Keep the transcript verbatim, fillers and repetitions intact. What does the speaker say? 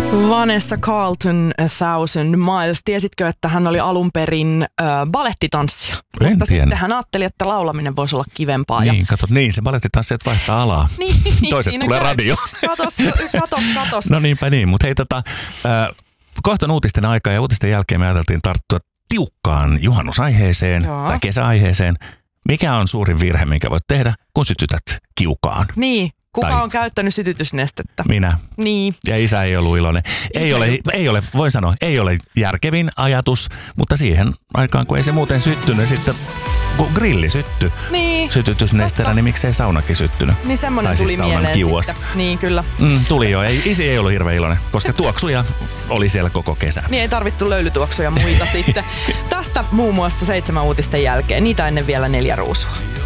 Vanessa Carlton, A Thousand Miles. Tiesitkö, että hän oli alun perin äh, balettitanssija? En Mutta tiennyt. sitten hän ajatteli, että laulaminen voisi olla kivempaa. Niin, ja... kato, niin, se balettitanssijat vaihtaa alaa. niin, Toiset siinä tulee käy. radio. Katos, katos, katos. No niinpä niin, mutta hei tota, äh, kohta on uutisten aika ja uutisten jälkeen me ajateltiin tarttua tiukkaan juhannusaiheeseen Joo. tai kesäaiheeseen. Mikä on suurin virhe, minkä voit tehdä, kun sytytät kiukaan? Niin, kuka Tai- on käyttänyt sytytysnestettä? Minä. Niin. Ja isä ei ollut iloinen. Ei ole, ei ole, voin sanoa, ei ole järkevin ajatus, mutta siihen aikaan, kun ei se muuten syttynyt, sitten kun grilli syttyi Niin. sytytysnesteellä, niin miksei saunakin syttynyt? Niin semmoinen Tai siis tuli saunan mieleen kiuas. sitten. Niin, kyllä. Mm, tuli jo. Ei, isi ei ollut hirveän iloinen, koska tuoksuja oli siellä koko kesän. Niin ei tarvittu löylytuoksuja muita sitten. Tästä muun muassa seitsemän uutisten jälkeen. Niitä ennen vielä neljä ruusua.